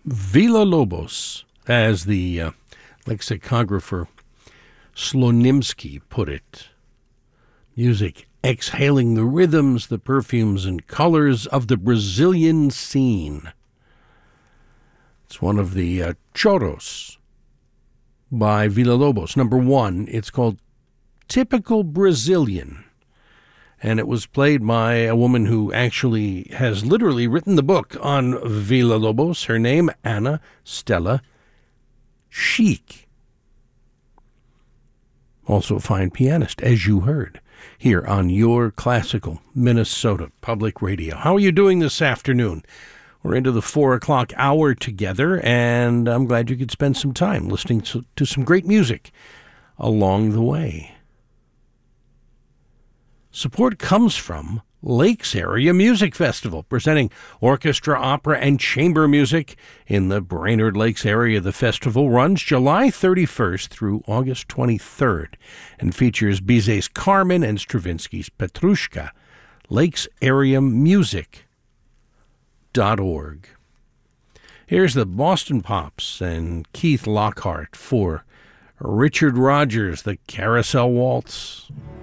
Villa-Lobos, as the lexicographer Slonimsky put it. Music exhaling the rhythms, the perfumes, and colors of the Brazilian scene. It's one of the choros by Villa-Lobos. Number one, it's called Typical Brazilian. And it was played by a woman who actually has literally written the book on Villa-Lobos. Her name, Ana Stella Chic. Also a fine pianist, as you heard, here on your classical Minnesota Public Radio. How are you doing this afternoon? We're into the 4 o'clock hour together, and I'm glad you could spend some time listening to some great music along the way. Support comes from Lakes Area Music Festival, presenting orchestra, opera, and chamber music in the Brainerd Lakes area. The festival runs July 31st through August 23rd and features Bizet's Carmen and Stravinsky's Petrushka. LakesAreamusic.org. Here's the Boston Pops and Keith Lockhart for Richard Rogers, the Carousel Waltz.